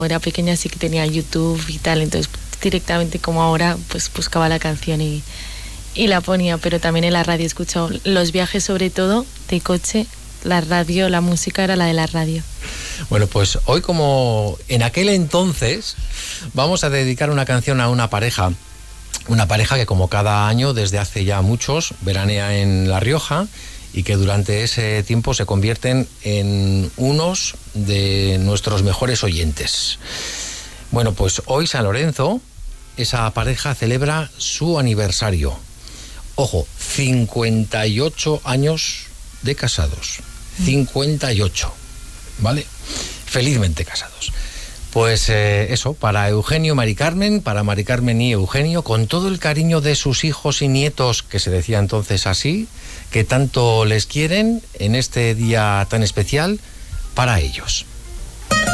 era pequeña sí que tenía YouTube y tal, entonces directamente como ahora pues buscaba la canción y la ponía, pero también en la radio he escuchado los viajes, sobre todo de coche, la radio, la música era la de la radio. Bueno, pues hoy, como en aquel entonces, vamos a dedicar una canción a una pareja que como cada año desde hace ya muchos veranea en La Rioja y que durante ese tiempo se convierten en unos de nuestros mejores oyentes. Bueno, pues hoy San Lorenzo, esa pareja celebra su aniversario. Ojo, 58 años de casados. 58, ¿vale? Felizmente casados. Pues eso, para Eugenio, Mari Carmen, para Mari Carmen y Eugenio, con todo el cariño de sus hijos y nietos, que se decía entonces así, que tanto les quieren en este día tan especial, para ellos.